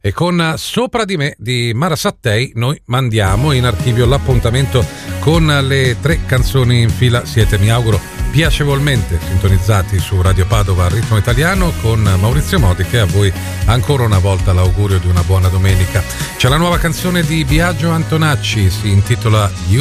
E con Sopra di me di Mara Sattei noi mandiamo in archivio l'appuntamento con le 3 canzoni in fila. Siete, mi auguro, piacevolmente sintonizzati su Radio Padova Ritmo Italiano con Maurizio Modica, e a voi ancora una volta l'augurio di una buona domenica. C'è la nuova canzone di Biagio Antonacci, si intitola